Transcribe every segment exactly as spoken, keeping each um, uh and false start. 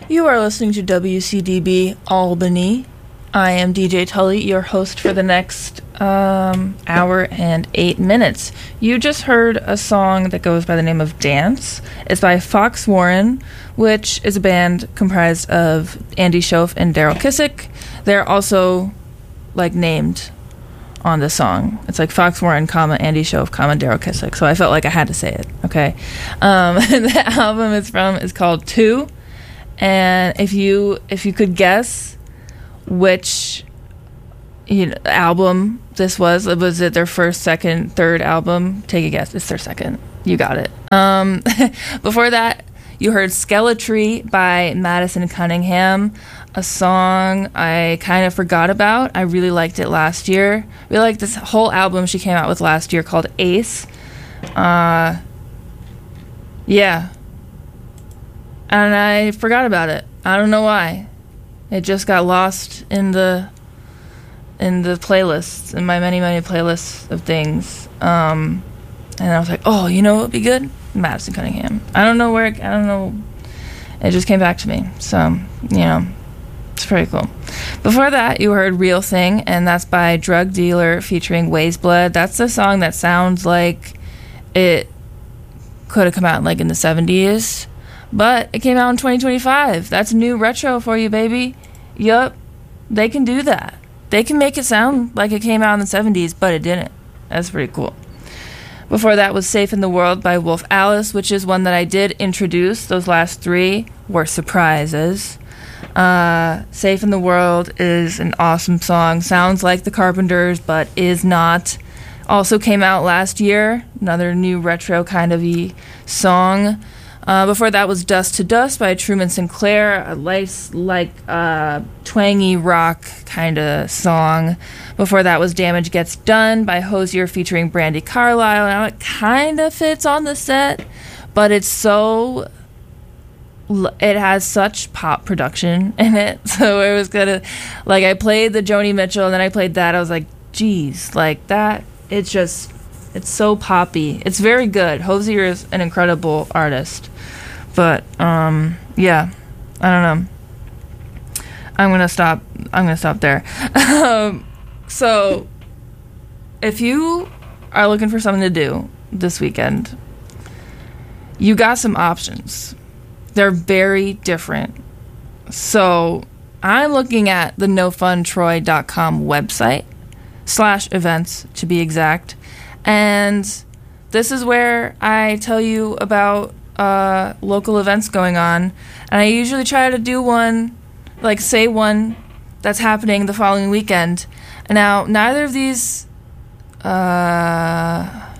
You are listening to W C D B Albany. I am D J Tully, your host for the next um, hour and eight minutes. You just heard a song that goes by the name of Dance. It's by Fox Warren, which is a band comprised of Andy Schoaf and Daryl Kissick. They're also, like, named on the song. It's like Fox Warren, comma, Andy Schoaf, comma, Daryl Kissick. So I felt like I had to say it, okay? Um, the album it's from is called Two. And if you if you could guess which you know, album this was, was it their first, second, third album? Take a guess. It's their second. You got it. Um, before that, you heard Skeletry by Madison Cunningham, a song I kind of forgot about. I really liked it last year. I really liked this whole album she came out with last year called Ace. Uh, yeah. And I forgot about it. I don't know why. It just got lost in the in the playlists, in my many, many playlists of things. Um, and I was like, oh, you know what would be good? Madison Cunningham. I don't know where, it, I don't know. It just came back to me. So, you know, it's pretty cool. Before that, you heard Real Thing, and that's by Drug Dealer featuring Waze Blood. That's a song that sounds like it could have come out like in the seventies. But it came out in twenty twenty-five. That's new retro for you, baby. Yup. They can do that. They can make it sound like it came out in the seventies, but it didn't. That's pretty cool. Before that was Safe in the World by Wolf Alice, which is one that I did introduce. Those last three were surprises. Uh, Safe in the World is an awesome song. Sounds like the Carpenters, but is not. Also came out last year. Another new retro kind of y song. Uh, before that was Dust to Dust by Truman Sinclair, a nice, like, uh, twangy rock kind of song. Before that was Damage Gets Done by Hozier featuring Brandi Carlile. Now it kind of fits on the set, but it's so, it has such pop production in it. So it was gonna, like, I played the Joni Mitchell and then I played that. I was like, geez, like that, it's just, it's so poppy. It's very good. Hozier is an incredible artist. But, um, yeah, I don't know. I'm going to stop. I'm going to stop there. um, so, if you are looking for something to do this weekend, you got some options. They're very different. So, I'm looking at the no fun troy dot com website, slash events to be exact. And this is where I tell you about uh, local events going on. And I usually try to do one, like say one that's happening the following weekend. Now, neither of these... Uh,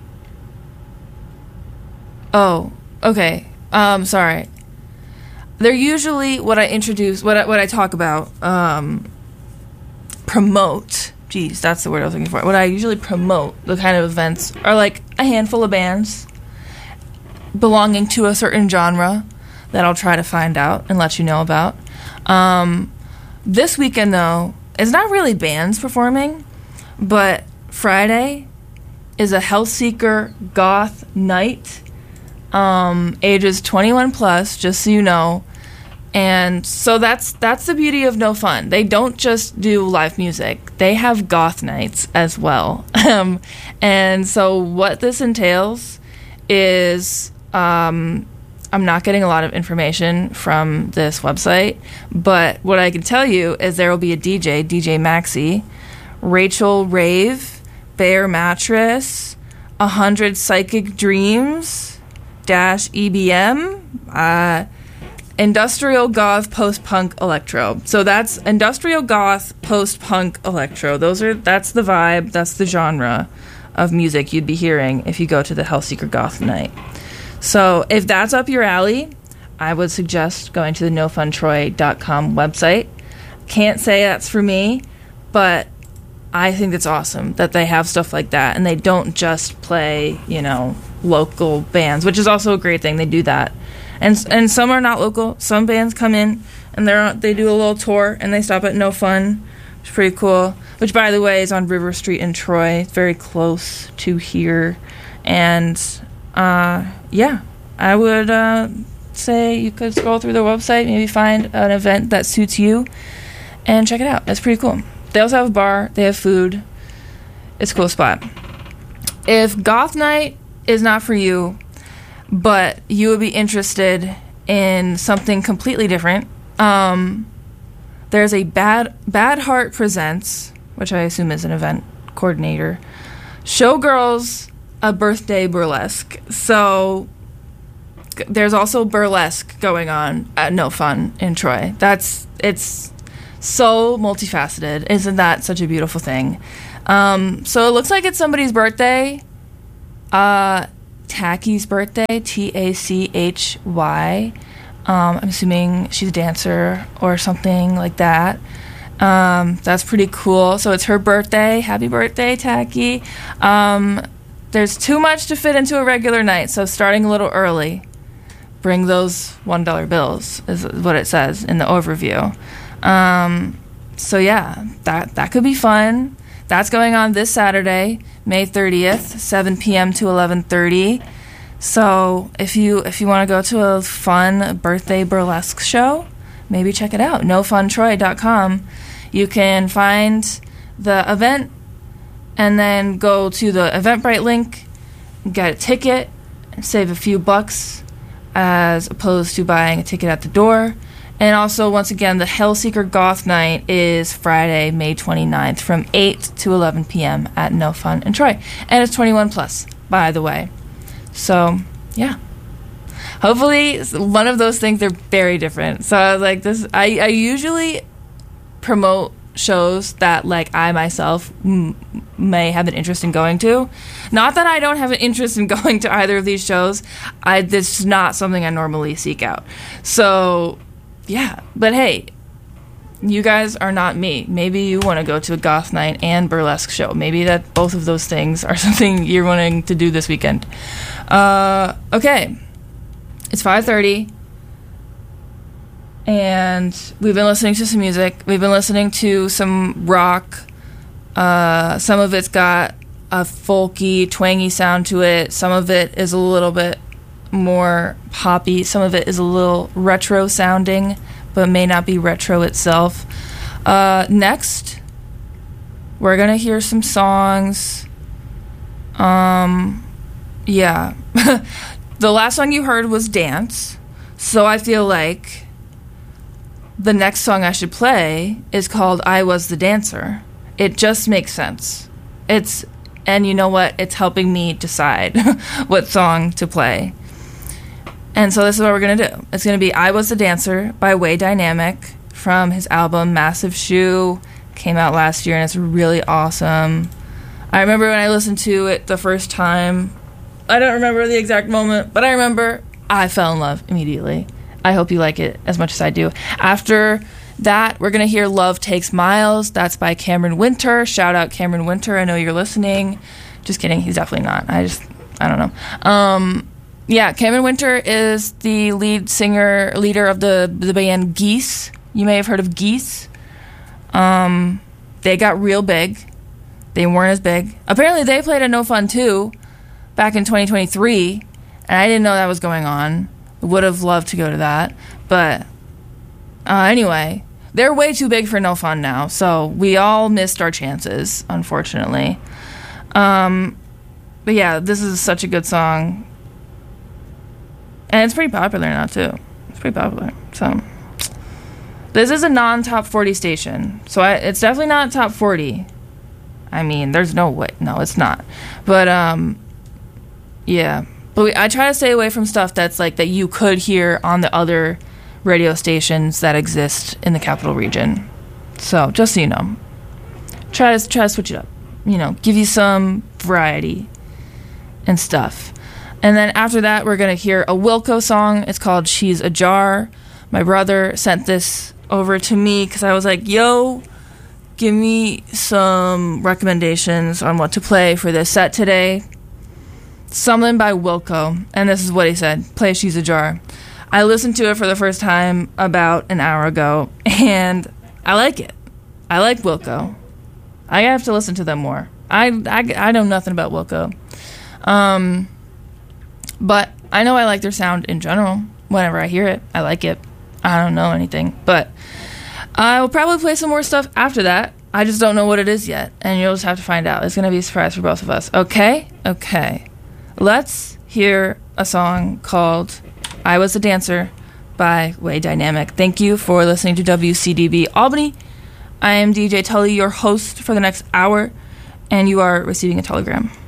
oh, okay. Um, sorry. They're usually what I introduce, what I, what I talk about, um, promote... Geez, that's the word I was looking for. What I usually promote, the kind of events, are like a handful of bands belonging to a certain genre that I'll try to find out and let you know about. Um, this weekend, though, is not really bands performing, but Friday is a Hellseeker Goth Night, um, ages twenty-one plus, just so you know. And so that's that's the beauty of No Fun. They don't just do live music. They have goth nights as well. Um, and so what this entails is, um, I'm not getting a lot of information from this website, but what I can tell you is there will be a D J, D J Maxi, Rachel Rave, Bear Mattress, one hundred Psychic Dreams, Dash E B M, uh... Industrial Goth Post-Punk Electro. So that's Industrial Goth Post-Punk Electro. Those are that's the vibe, that's the genre of music you'd be hearing if you go to the Hellseeker Goth Night. So if that's up your alley, I would suggest going to the no fun troy dot com website. Can't say that's for me, but I think it's awesome that they have stuff like that and they don't just play, you know, local bands, which is also a great thing. They do that. And and some are not local. Some bands come in and they're they do a little tour and they stop at No Fun, which is pretty cool. Which, by the way, is on River Street in Troy. It's very close to here. And uh, yeah, I would uh, say you could scroll through their website, maybe find an event that suits you, and check it out. It's pretty cool. They also have a bar. They have food. It's a cool spot. If Goth Night is not for you, but you would be interested in something completely different, um, there's a Bad Bad Heart Presents, which I assume is an event coordinator, Showgirls, a birthday burlesque. So g- there's also burlesque going on at No Fun in Troy. That's it's so multifaceted. Isn't that such a beautiful thing? Um, so it looks like it's somebody's birthday. Uh, Tachy's birthday, T A C H Y. Um, I'm assuming she's a dancer or something like that. Um, that's pretty cool. So it's her birthday. Happy birthday, Tacky. Um, there's too much to fit into a regular night, so starting a little early. Bring those one dollar bills, is what it says in the overview. Um, so yeah, that, that could be fun. That's going on this Saturday, May thirtieth, seven p.m. to eleven thirty. So if you if you want to go to a fun birthday burlesque show, maybe check it out. no fun troy dot com. You can find the event and then go to the Eventbrite link, get a ticket, and save a few bucks as opposed to buying a ticket at the door. And also, once again, the Hellseeker Goth Night is Friday, May twenty-ninth from eight to eleven p.m. at No Fun in Troy. And it's twenty-one plus, by the way. So, yeah. Hopefully, one of those things, they're very different. So, I was like, this, I, I usually promote shows that, like, I myself m- may have an interest in going to. Not that I don't have an interest in going to either of these shows. I, this is not something I normally seek out. So, yeah. But hey, you guys are not me. Maybe you want to go to a goth night and burlesque show. Maybe that both of those things are something you're wanting to do this weekend. Uh, okay. It's five thirty. And we've been listening to some music. We've been listening to some rock. Uh, some of it's got a folky, twangy sound to it. Some of it is a little bit more poppy. Some of it is a little retro sounding, but may not be retro itself. Uh, next, we're going to hear some songs. Um, yeah. The last song you heard was Dance. So I feel like the next song I should play is called I Was the Dancer. It just makes sense. It's, and you know what? It's helping me decide what song to play. And so this is what we're going to do. It's going to be I Was the Dancer by Way Dynamic from his album Massive Shoe. Came out last year and it's really awesome. I remember when I listened to it the first time. I don't remember the exact moment, but I remember I fell in love immediately. I hope you like it as much as I do. After that, we're going to hear Love Takes Miles. That's by Cameron Winter. Shout out Cameron Winter. I know you're listening. Just kidding. He's definitely not. I just, I don't know. Um, yeah, Cameron Winter is the lead singer, leader of the, the band Geese. You may have heard of Geese. Um, they got real big. They weren't as big. Apparently, they played at No Fun too back in twenty twenty-three, and I didn't know that was going on. Would have loved to go to that, but uh, anyway, they're way too big for No Fun now, so we all missed our chances, unfortunately. Um, but yeah, this is such a good song, and it's pretty popular now too. It's pretty popular. So this is a non-top forty station, so I, it's definitely not top forty. I mean, there's no way. No, it's not. But um, yeah. But we, I try to stay away from stuff that's like that you could hear on the other radio stations that exist in the capital region. So just so you know, try to try to switch it up. You know, give you some variety and stuff. And then after that, we're gonna hear a Wilco song. It's called "She's a Jar." My brother sent this over to me because I was like, "Yo, give me some recommendations on what to play for this set today." Something by Wilco, and this is what he said. Play She's a Jar. I listened to it for the first time about an hour ago, and I like it. I like Wilco. I have to listen to them more. I, I, I know nothing about Wilco. Um, but I know I like their sound in general. whenever I hear it. I like it. I don't know anything, but I will probably play some more stuff after that. I just don't know what it is yet, and you'll just have to find out. It's going to be a surprise for both of us. Okay? Okay. Let's hear a song called I Was a Dancer by Way Dynamic. Thank you for listening to W C D B Albany. I am D J Tully, your host for the next hour, and you are receiving a telegram.